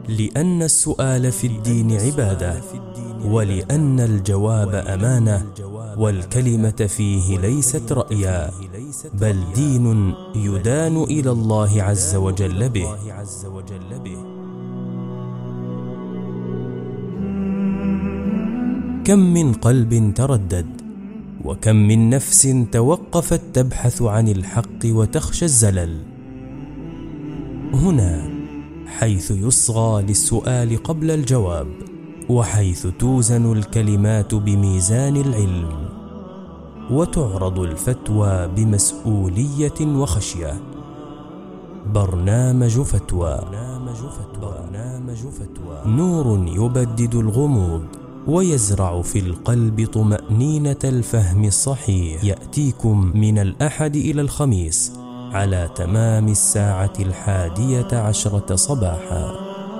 لأن السؤال في الدين عبادة، ولأن الجواب أمانة، والكلمة فيه ليست رأيا، بل دين يدان إلى الله عز وجل به. كم من قلب تردد، وكم من نفس توقفت تبحث عن الحق وتخشى الزلل. هنا حيث يصغى للسؤال قبل الجواب، وحيث توزن الكلمات بميزان العلم، وتعرض الفتوى بمسؤولية وخشية. برنامج فتوى، نور يبدد الغموض ويزرع في القلب طمأنينة الفهم الصحيح. يأتيكم من الأحد إلى الخميس على تمام 11:10 صباحا.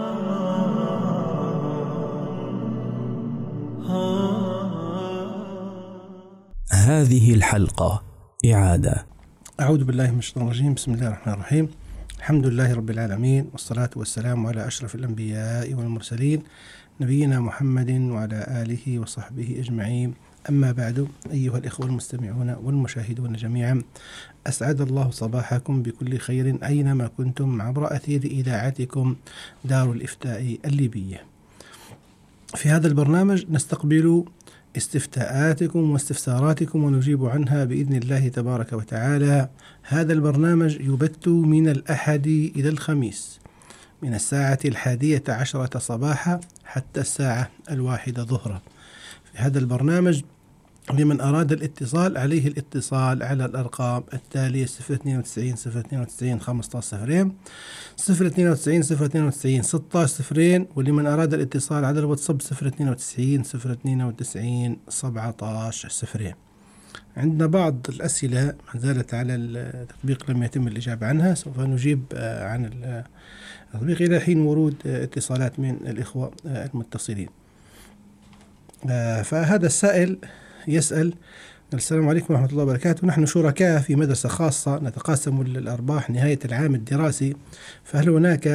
هذه الحلقة إعادة. أعوذ بالله من الشيطان الرجيم. بسم الله الرحمن الرحيم. الحمد لله رب العالمين، والصلاة والسلام على أشرف الأنبياء والمرسلين، نبينا محمد وعلى آله وصحبه أجمعين. أما بعد، أيها الإخوة المستمعون والمشاهدون جميعا، أسعد الله صباحكم بكل خير أينما كنتم عبر أثير إذاعتكم دار الإفتاء الليبية. في هذا البرنامج نستقبل استفتاءاتكم واستفساراتكم ونجيب عنها بإذن الله تبارك وتعالى. هذا البرنامج يبث من الأحد إلى الخميس من 11:10 صباحا حتى 1:00 ظهرا. في هذا البرنامج لمن أراد الاتصال عليه الاتصال على الأرقام التالية: 092 092 15 0، 092 092 16 0، ولمن أراد الاتصال على الواتساب 092 092 17 0. عندنا بعض الأسئلة ما زالت على التطبيق لم يتم الإجابة عنها، سوف نجيب عن التطبيق إلى حين ورود اتصالات من الإخوة المتصلين. فهذا السائل يسأل: السلام عليكم ورحمة الله وبركاته، نحن شركاء في مدرسة خاصة نتقاسم الأرباح نهاية العام الدراسي، فهل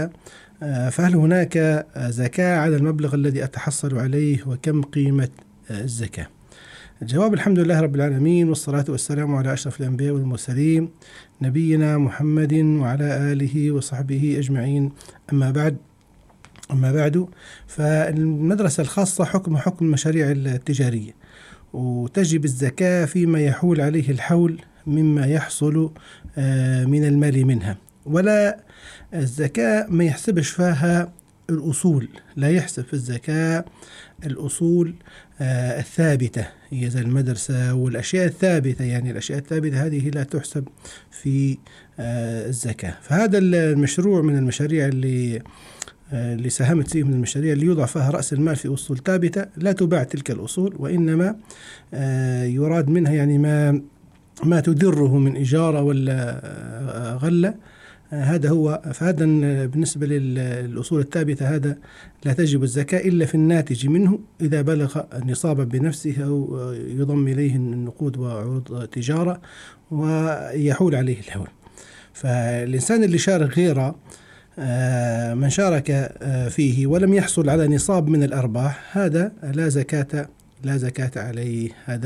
هناك زكاة على المبلغ الذي أتحصل عليه، وكم قيمة الزكاة؟ الجواب: الحمد لله رب العالمين، والصلاة والسلام على أشرف الأنبياء والمرسلين، نبينا محمد وعلى آله وصحبه أجمعين. أما بعد، فالمدرسة الخاصة حكم المشاريع التجارية، وتجب الزكاة فيما يحول عليه الحول مما يحصل من المال منها، ولا الزكاة ما يحسبش فيها الأصول، لا يحسب في الزكاة الأصول الثابتة هي زي المدرسة والأشياء الثابتة، يعني الأشياء الثابتة هذه لا تحسب في الزكاة. فهذا المشروع من المشاريع اللي ساهمت فيه، من المشاريع اللي يوضع فيها رأس المال في أصول ثابتة، لا تباع تلك الأصول، وإنما يراد منها يعني ما تدره من إجارة ولا غلة. هذا هو. فهذا بالنسبة للأصول الثابتة هذا لا تجب الزكاة إلا في الناتج منه إذا بلغ نصابا بنفسه، أو يضم إليه النقود وعروض تجارة ويحول عليه الحول. فالإنسان اللي شارك غيره، من شارك فيه ولم يحصل على نصاب من الأرباح، هذا لا زكاة عليه.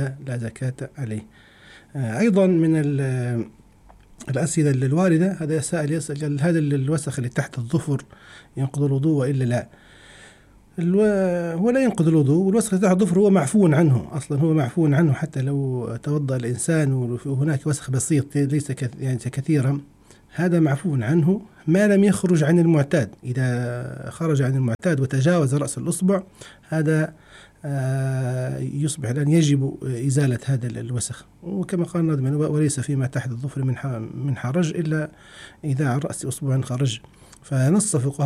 أيضا من الأسئلة الواردة، هذا سائل يسأل: هذا الوسخ اللي تحت الظفر ينقض الوضوء وإلا لا؟ هو لا ينقض الوضوء، والوسخ اللي تحت الظفر هو معفو عنه، أصلا هو معفو عنه حتى لو توضأ الإنسان وهناك وسخ بسيط ليس يعني كثيرا، هذا معفو عنه ما لم يخرج عن المعتاد. إذا خرج عن المعتاد وتجاوز رأس الأصبع، هذا يصبح الآن يجب إزالة هذا الوسخ. وكما قال الناظم: وليس فيما تحت الظفر من حرج إلا إذا عن رأس أصبع خرج. فنص فقهاء